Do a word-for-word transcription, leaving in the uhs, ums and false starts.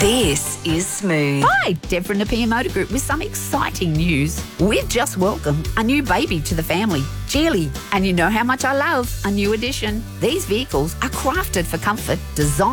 This is Smooth. Hi, Deb from the P M Motor Group with some exciting news. We've just welcomed a new baby to the family, Geely. And you know how much I love a new addition. These vehicles are crafted for comfort, designed